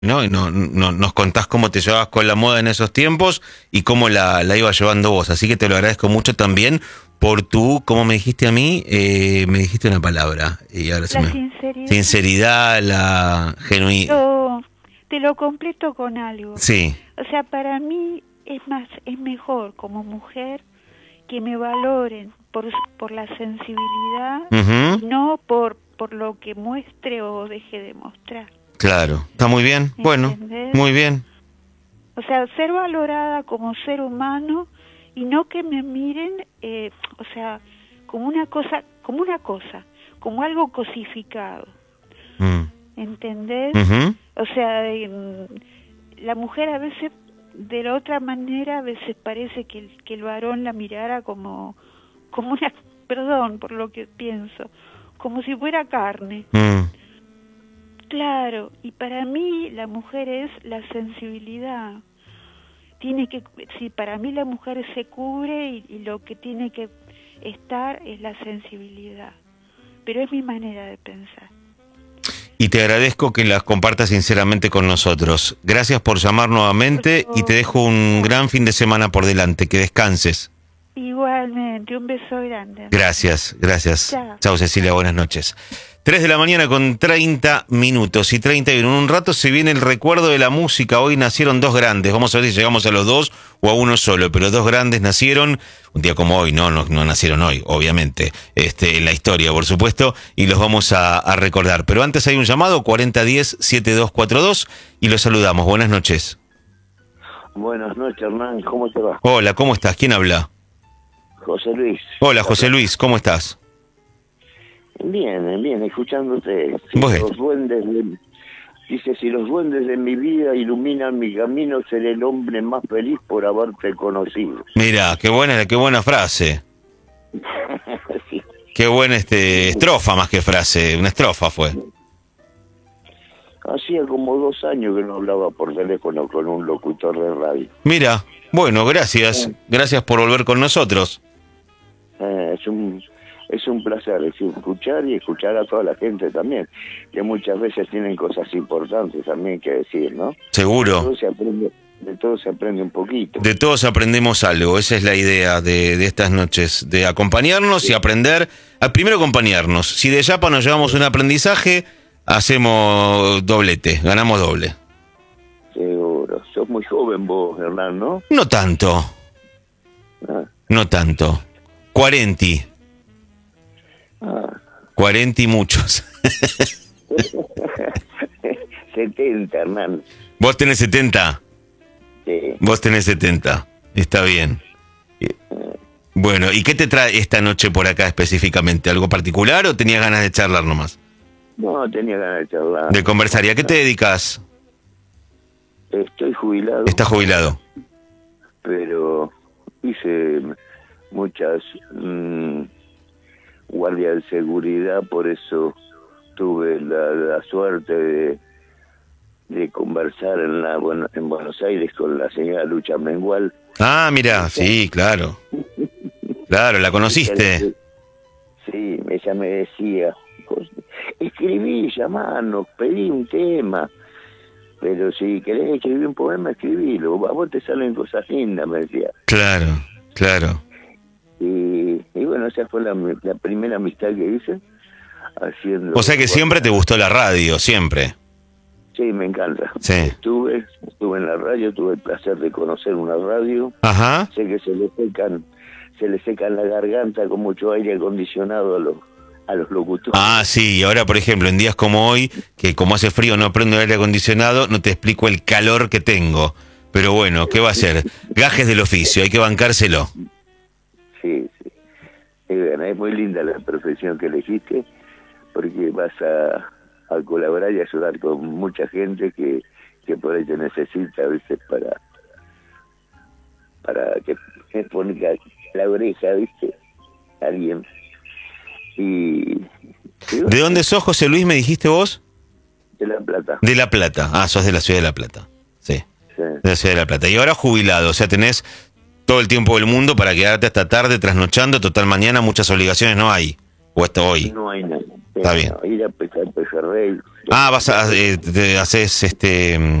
¿no? Y nos contás cómo te llevabas con la moda en esos tiempos y cómo la ibas llevando vos. Así que te lo agradezco mucho también por tu, ¿cómo me dijiste a mí? Me dijiste una palabra. Y ahora La sinceridad. Sinceridad, la genuidad. Te lo completo con algo. Sí. O sea, para mí es mejor como mujer que me valoren por la sensibilidad, Uh-huh. y no por lo que muestre o deje de mostrar. Claro, está muy bien. Bueno, ¿Entendés? muy bien. O sea, ser valorada como ser humano y no que me miren, o sea, como una cosa, como algo cosificado. ¿Entendés? Uh-huh. O sea, la mujer a veces, de la otra manera, a veces parece que el varón la mirara como una, perdón por lo que pienso, como si fuera carne. Claro, y para mí la mujer es la sensibilidad. Para mí la mujer se cubre y lo que tiene que estar es la sensibilidad. Pero es mi manera de pensar. Y te agradezco que las compartas sinceramente con nosotros. Gracias por llamar nuevamente y te dejo un gran fin de semana por delante. Que descanses. Igualmente, un beso grande. Gracias. Chao, Cecilia, buenas noches. 3 de la mañana con 30 minutos y 31. En un rato se viene el recuerdo de la música. Hoy nacieron dos grandes. Vamos a ver si llegamos a los dos o a uno solo. Pero dos grandes nacieron un día como hoy. No nacieron hoy, obviamente. En la historia, por supuesto. Y los vamos a recordar. Pero antes hay un llamado, 4010-7242. Y los saludamos. Buenas noches. Buenas noches, Hernán. ¿Cómo te va? Hola, ¿cómo estás? ¿Quién habla? José Luis. Hola, José Luis. ¿Cómo estás? Bien, escuchándote. Bueno. Si los duendes de mi vida iluminan mi camino, seré el hombre más feliz por haberte conocido. Mira, qué buena frase. Sí. Qué buena estrofa más que frase, una estrofa fue. Hacía como 2 años que no hablaba por teléfono con un locutor de radio. Mira, bueno, gracias por volver con nosotros. Es un placer escuchar a toda la gente también, que muchas veces tienen cosas importantes también que decir, ¿no? Seguro. De todo se aprende un poquito. De todos aprendemos algo, esa es la idea de estas noches, de acompañarnos y aprender. Primero acompañarnos, si de Yapa nos llevamos un aprendizaje, hacemos doblete, ganamos doble. Seguro, sos muy joven vos, Hernán, ¿no? No tanto. 40. 40 y muchos. 70, Hernán. ¿Vos tenés 70? Sí. Vos tenés 70. Está bien. Bueno, ¿y qué te trae esta noche por acá específicamente? ¿Algo particular o tenías ganas de charlar nomás? No, tenía ganas de charlar. De conversar. ¿Y a qué te dedicas? Estoy jubilado. ¿Estás jubilado? Pero hice muchas guardias de seguridad, por eso tuve la suerte de conversar en Buenos Aires con la señora Lucha Mengual. Ah, mira, sí, claro. Claro, ¿la conociste? Sí, ella me decía, escribí, llamanos, pedí un tema, pero si querés escribir un poema, escribilo, a vos te salen cosas lindas, me decía. Claro. Y bueno, esa fue la primera amistad que hice haciendo... O sea que siempre te gustó la radio, siempre. Sí, me encanta. Sí. Estuve en la radio, tuve el placer de conocer una radio. Ajá. Sé que se le secan la garganta con mucho aire acondicionado a los locutores. Ah, sí, y ahora por ejemplo, en días como hoy, que como hace frío no prendo el aire acondicionado, no te explico el calor que tengo. Pero bueno, ¿qué va a hacer? Gajes del oficio, hay que bancárselo. Sí. Y bueno, es muy linda la profesión que elegiste, porque vas a colaborar y ayudar con mucha gente que por ahí te necesita a veces para que me ponga la oreja, ¿viste? Alguien. ¿De dónde sos, José Luis, me dijiste vos? De La Plata. De La Plata. Ah, sos de la ciudad de La Plata. Sí. De la ciudad de La Plata. Y ahora jubilado, o sea, tenés todo el tiempo del mundo para quedarte hasta tarde trasnochando. Total, mañana muchas obligaciones no hay. O hasta hoy. No hay nada. Está bien. Ir a pescar pejerrey. Ah, haces